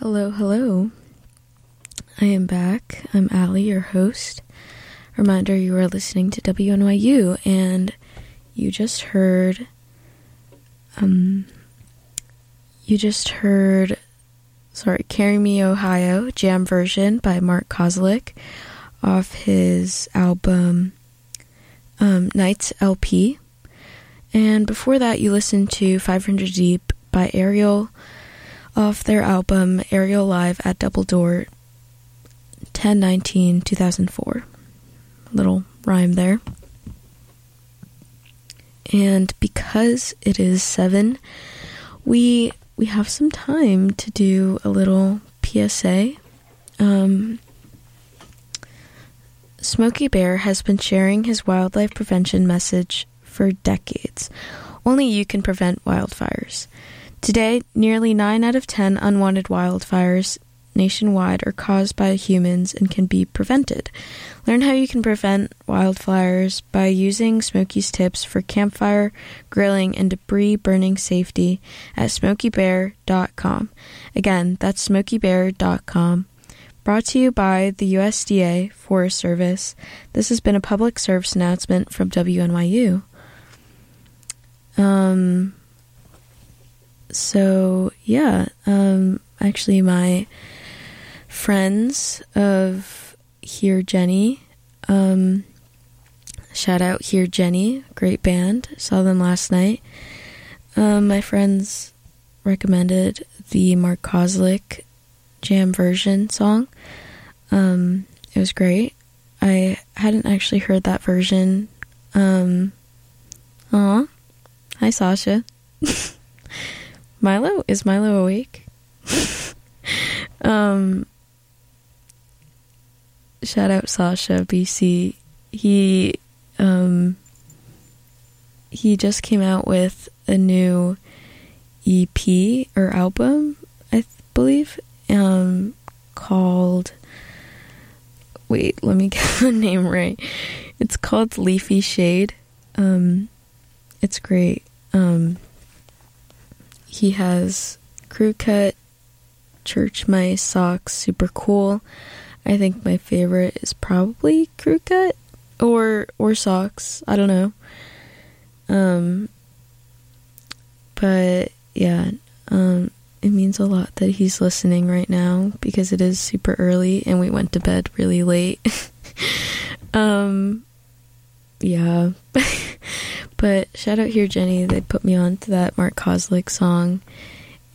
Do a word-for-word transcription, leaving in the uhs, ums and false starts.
Hello, hello. I am back. I'm Allie, your host. Reminder, you are listening to W N Y U, and you just heard, um, you just heard, sorry, Carry Me, Ohio, jam version by Mark Kozelek off his album, um, Nights L P. And before that, you listened to five hundred Deep by Ariel off their album Ariel Live at Double Door, ten nineteen two thousand four. Little rhyme there. And because it is seven, we we have some time to do a little P S A. Um, Smokey Bear has been sharing his wildlife prevention message for decades. Only you can prevent wildfires. Today, nearly nine out of ten unwanted wildfires nationwide are caused by humans and can be prevented. Learn how you can prevent wildfires by using Smokey's tips for campfire, grilling, and debris burning safety at smokey bear dot com. Again, that's smokey bear dot com. Brought to you by the U S D A Forest Service. This has been a public service announcement from W N Y U. Um... So, yeah, um, actually my friends of Here Jenny, um, shout out Here Jenny, great band, saw them last night. Um, my friends recommended the Mark Kozelek jam version song. Um, it was great. I hadn't actually heard that version. Um, aw, hi Sasha. Milo? Is Milo awake? um, shout out Sasha, B C. He, um, he just came out with a new E P or album, I th- believe, um, called, wait, let me get the name right. It's called Leafy Shade. Um, it's great. Um, He has crew cut, church mice, socks, super cool. I think my favorite is probably crew cut or or socks. I don't know. Um, but yeah, um, it means a lot that he's listening right now because it is super early and we went to bed really late. um, yeah. But shout out Here Jenny, they put me on to that Mark Kozelek song,